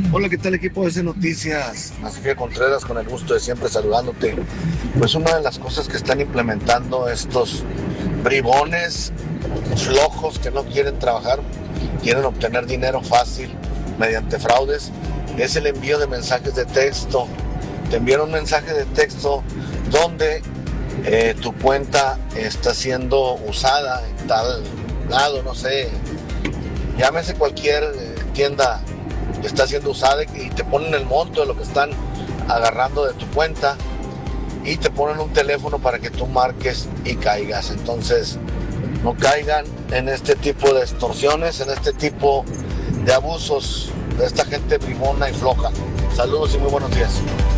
Hola, ¿qué tal equipo de C Noticias? Sofía Contreras, con el gusto de siempre saludándote. Pues una de las cosas que están implementando estos bribones flojos que no quieren trabajar, quieren obtener dinero fácil mediante fraudes, es el envío de mensajes de texto. Te envían un mensaje de texto donde tu cuenta está siendo usada en tal lado, no sé, llámese cualquier tienda que está siendo usada, y te ponen el monto de lo que están agarrando de tu cuenta y te ponen un teléfono para que tú marques y caigas. Entonces, no caigan en este tipo de extorsiones, en este tipo de abusos de esta gente bribona y floja. Saludos y muy buenos días.